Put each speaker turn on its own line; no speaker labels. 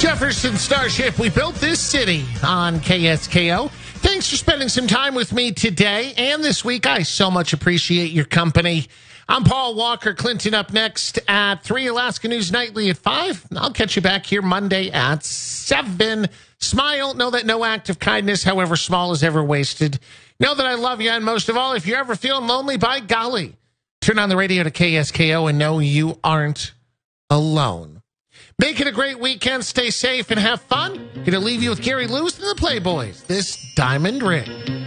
Jefferson Starship, we built this city on KSKO. Thanks for spending some time with me today and this week. I so much appreciate your company. I'm Paul Walker. Clinton up next at 3, Alaska News Nightly at 5. I'll catch you back here Monday at 7. Smile. Know that no act of kindness, however small, is ever wasted. Know that I love you. And most of all, if you're ever feeling lonely, by golly, turn on the radio to KSKO and know you aren't alone. Make it a great weekend. Stay safe and have fun. Gonna leave you with Gary Lewis and the Playboys. This Diamond Ring.